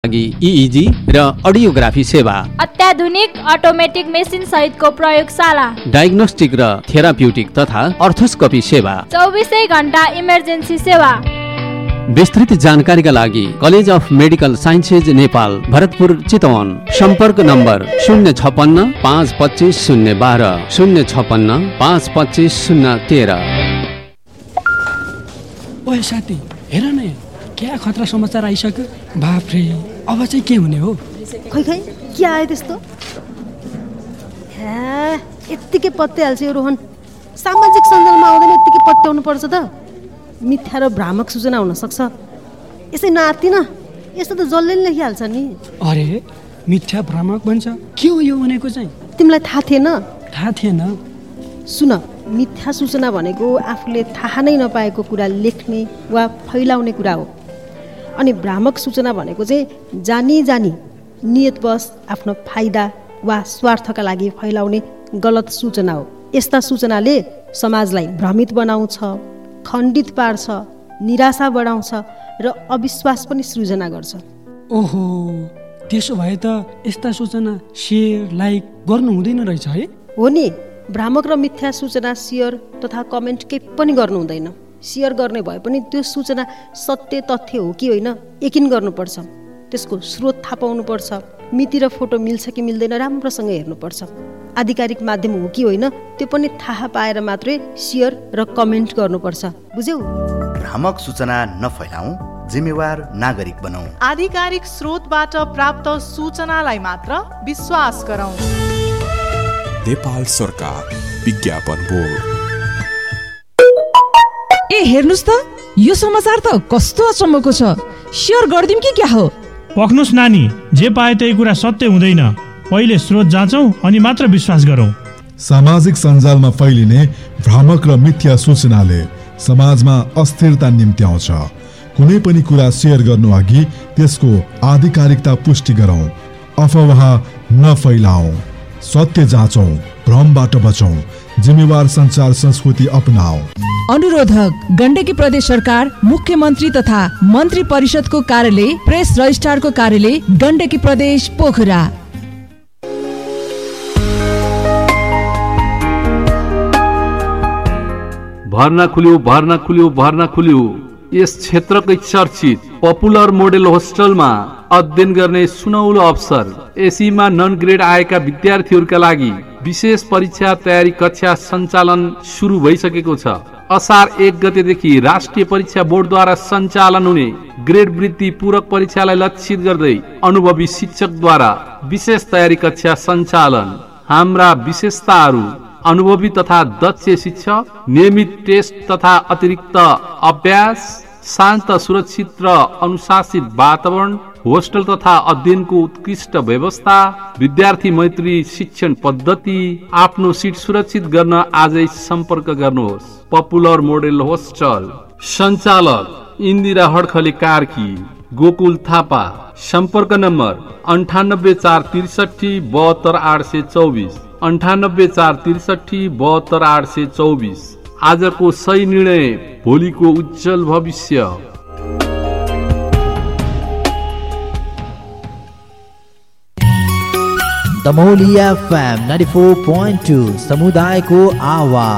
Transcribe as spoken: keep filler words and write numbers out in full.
इइजी र अडियोग्राफी सेवा, अत्याधुनिक अटोमेटिक मेसिन सहितको प्रयोगशाला, डायग्नोस्टिक र थेराप्युटिक तथा अर्थोस्कोपी सेवा, चौबिसै घण्टा इमर्जेन्सी सेवा। विस्तृत जानकारीका लागि college of medical sciences Nepal, Bharatpur, Chitwan. सम्पर्क नम्बर शून्य छपन्न पाँच पच्चिस शून्य बाह्र शून्य छपन्न पाँच पच्चिस शून्य तेह्र। ओए साथी, हेर न, क्या खतरा समाचार आइसक्यो। बाफ्रे, अब चाहिँ के हुने हो? खै खै के आयो त्यस्तो? हे, यत्तिकै पत्याइहाल्छ यो रोहन। सामाजिक सञ्जालमा आउँदैन यत्तिकै पत्याउनु पर्छ त। मिथ्या र भ्रामक सूचना हुन सक्छ। यसै नआत्तिन, यस्तो त जसले नि लेखिहाल्छ नि। अरे, मिथ्या भ्रामक भन्छ? के हो यो भनेको चाहिँ? तिमीलाई थाहा थिएन? थाहा थिएन। सुन, मिथ्या सूचना भनेको आफूले थाहा नै नपाएको कुरा लेख्ने वा फैलाउने कुरा हो। अनि भ्रामक सूचना भनेको चाहिँ जानी जानी नियतवश आफ्नो फाइदा वा स्वार्थका लागि फैलाउने गलत सूचना हो। यस्ता सूचनाले समाजलाई भ्रमित बनाउँछ, खण्डित पार्छ, निराशा बढाउँछ र अविश्वास पनि सृजना गर्छ। ओहो, त्यसो भए त यस्ता सूचना सेयर लाइक गर्नु हुँदैन रहेछ है? हो नि, भ्रामक र मिथ्या सूचना सेयर तथा कमेन्ट केही पनि गर्नु हुँदैन। सेयर गर्ने भए पनि त्यो सूचना सत्य तथ्य हो कि होइन यकिन गर्नुपर्छ। त्यसको स्रोत थाहा पाउनुपर्छ। मिति र फोटो मिल्छ कि मिल्दैन राम्रोसँग हेर्नुपर्छ। आधिकारिक माध्यम हो कि होइन त्यो पनि थाहा पाएर मात्रै सेयर र कमेन्ट गर्नुपर्छ। बुझ्यौ? भ्रामक सूचना नफैलाऊ, जिम्मेवार नागरिक बनाऊ। आधिकारिक स्रोतबाट प्राप्त सूचनालाई मात्र विश्वास गरौँ। नेपाल सरकार विज्ञापन बोर्ड। ए हेर्नुस् त, यो समाचार त कस्तो अचम्मको छ। सेयर गर्दिम कि क्या हो? पक्नुस् नानी, जे पाए त्यही कुरा सत्य हुँदैन। पहिले स्रोत जाँचौँ अनि मात्र विश्वास गरौँ। सामाजिक सञ्जालमा फैलिने भ्रामक र मिथ्या सूचनाले समाजमा अस्थिरता निम्त्याउँछ। कुनै पनि कुरा सेयर गर्नु अघि त्यसको आधिकारिकता पुष्टि गरौँ। अफवाह नफैलाऊ, सत्य जाँचौँ, भ्रमबाट बचौँ, जिम्मेवार सञ्चार संस्कृति अपनाऊ। अनुरोधक गण्डकी प्रदेश सरकार, मुख्यमन्त्री तथा मन्त्री परिषदको कार्यालय, प्रेस रजिस्ट्रारको कार्यालय, गण्डकी प्रदेश, पोखरा। भर्ना खुल्यो भर्ना खुल्यो भर्ना खुल्यो। यस क्षेत्रकै चर्चित पपुलर मोडेल होस्टलमा अध्ययन गर्ने सुनौलो अवसर। एसीमा नन ग्रेड आएका विद्यार्थीहरूका लागि विशेष परीक्षा तयारी कक्षा सञ्चालन सुरु भइसकेको छ। असार एक गतेदेखि राष्ट्रिय परीक्षा बोर्डद्वारा सञ्चालन हुने ग्रेड वृद्धि पूरक परीक्षालाई लक्षित गर्दै अनुभवी शिक्षकद्वारा विशेष तयारी कक्षा सञ्चालन। हाम्रा विशेषताहरू: अनुभवी तथा दक्ष शिक्षक, नियमित टेस्ट तथा अतिरिक्त अभ्यास, शान्त, सुरक्षित र अनुशासित वातावरण, होस्टल तथा अध्ययनको उत्कृष्ट व्यवस्था, विद्यार्थी मैत्री शिक्षण पद्धति। आफ्नो सिट सुरक्षित गर्न आजै सम्पर्क गर्नुहोस्। Popular model hostel. सञ्चालक इन्दिरा हडखले कार्की, गोकुल थापा। सम्पर्क नम्बर अन्ठानब्बे चार त्रिसठी बहत्तर आठ सय चौबिस अन्ठानब्बे चार त्रिसठी बहत्तर आठ सय चौबिस। आजको सही निर्णय, भोलिको उज्जवल भविष्य। Damauli FM ninety four point two समुदायको आवाज।